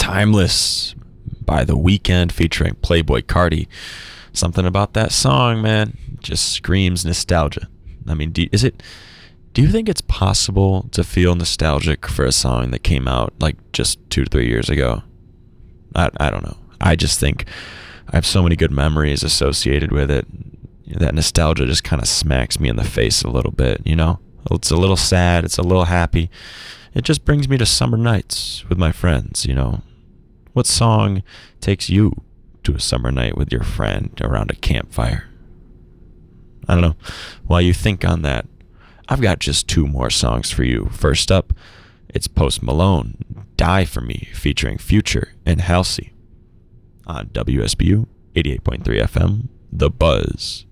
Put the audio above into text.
Timeless by The Weeknd featuring Playboi Carti. Something about that song, man, just screams nostalgia. I mean, do you think it's possible to feel nostalgic for a song that came out like just 2 to 3 years ago? I don't know. I just think I have so many good memories associated with it. That nostalgia just kind of smacks me in the face a little bit, you know? It's a little sad, it's a little happy. It just brings me to summer nights with my friends, you know? What song takes you to a summer night with your friend around a campfire? I don't know. While you think on that, I've got just 2 more songs for you. First up, it's Post Malone, Die For Me, featuring Future and Halsey on WSBU 88.3 FM, The Buzz.